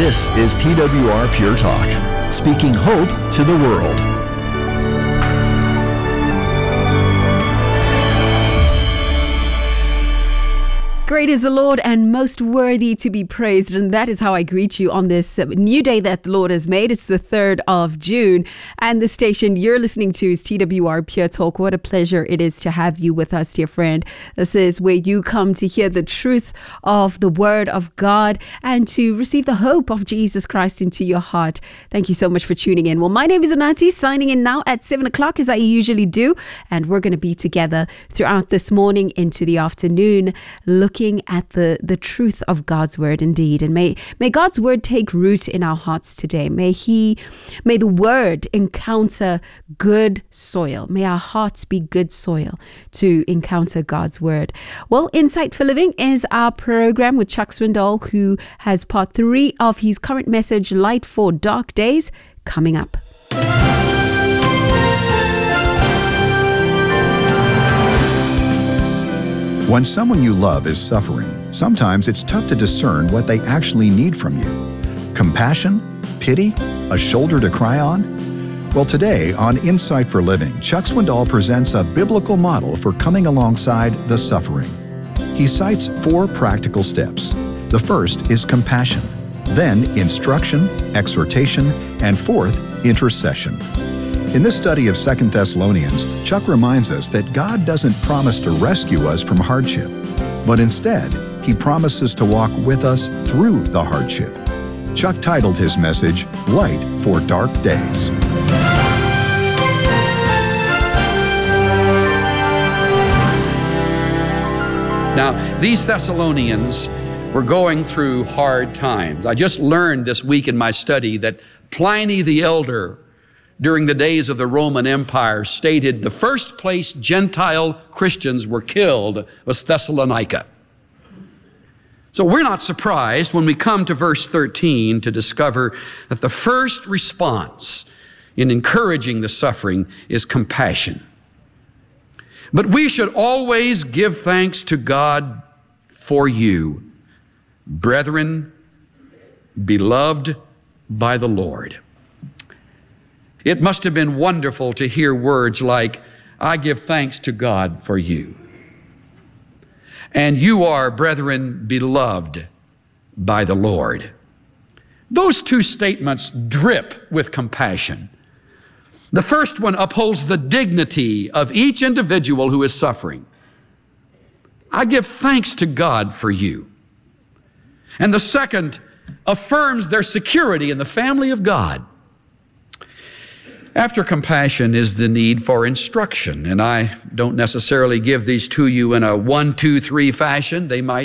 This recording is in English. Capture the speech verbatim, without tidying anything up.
This is T W R Pure Talk, speaking hope to the world. Great is the Lord and most worthy to be praised. And that is how I greet you on this new day that the Lord has made. It's the third of June. And the station you're listening to is T W R Pure Talk. What a pleasure it is to have you with us, dear friend. This is where you come to hear the truth of the Word of God and to receive the hope of Jesus Christ into your heart. Thank you so much for tuning in. Well, my name is Onati, signing in now at seven o'clock as I usually do. And we're going to be together throughout this morning into the afternoon, looking at the, the truth of God's word indeed. And may may God's word take root in our hearts today. May he may the word encounter good soil. May our hearts be good soil to encounter God's word. Well, Insight for Living is our program with Chuck Swindoll, who has part three of his current message, Light for Dark Days, coming up. When someone you love is suffering, sometimes it's tough to discern what they actually need from you. Compassion? Pity? A shoulder to cry on? Well, today on Insight for Living, Chuck Swindoll presents a biblical model for coming alongside the suffering. He cites four practical steps. The first is compassion, then instruction, exhortation, and fourth, intercession. In this study of Second Thessalonians, Chuck reminds us that God doesn't promise to rescue us from hardship, but instead, He promises to walk with us through the hardship. Chuck titled his message, Light for Dark Days. Now, these Thessalonians were going through hard times. I just learned this week in my study that Pliny the Elder, during the days of the Roman Empire, stated the first place Gentile Christians were killed was Thessalonica. So we're not surprised when we come to verse thirteen to discover that the first response in encouraging the suffering is compassion. But we should always give thanks to God for you, brethren, beloved by the Lord. It must have been wonderful to hear words like, I give thanks to God for you. And you are, brethren, beloved by the Lord. Those two statements drip with compassion. The first one upholds the dignity of each individual who is suffering. I give thanks to God for you. And the second affirms their security in the family of God. After compassion is the need for instruction, and I don't necessarily give these to you in a one, two, three fashion. They might